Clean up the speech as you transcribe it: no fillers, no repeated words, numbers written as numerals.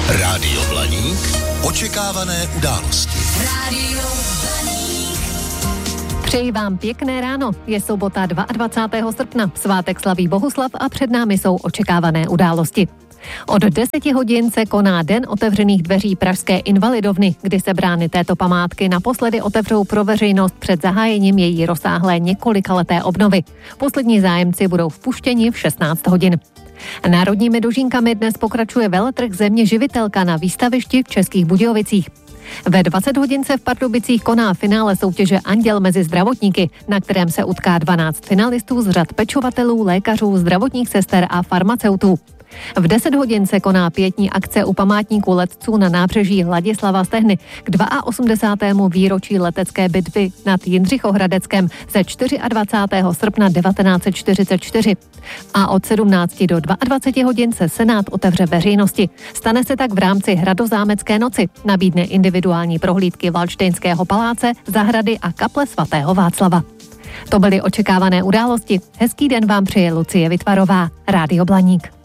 Rádio Blaník. Očekávané události. Rádio Blaník. Přeji vám pěkné ráno. Je sobota 22. srpna. Svátek slaví Bohuslav a před námi jsou očekávané události. Od 10 hodin se koná Den otevřených dveří pražské Invalidovny, kdy se brány této památky naposledy otevřou pro veřejnost před zahájením její rozsáhlé několikaleté obnovy. Poslední zájemci budou vpuštěni v 16 hodin. Národními dožínkami dnes pokračuje veletrh Země živitelka na výstavišti v Českých Budějovicích. Ve 20 hodin se v Pardubicích koná finále soutěže Anděl mezi zdravotníky, na kterém se utká 12 finalistů z řad pečovatelů, lékařů, zdravotních sester a farmaceutů. V 10 hodin se koná pietní akce u památníku letců na nábřeží Ladislava Stehny k 82. výročí letecké bitvy nad Jindřichohradeckem ze 24. srpna 1944. A od 17 do 22 hodin se Senát otevře veřejnosti. Stane se tak v rámci Hradozámecké noci. Nabídne individuální prohlídky Valdštejnského paláce, zahrady a kaple svatého Václava. To byly očekávané události. Hezký den vám přeje Lucie Vytvarová, Rádio Blaník.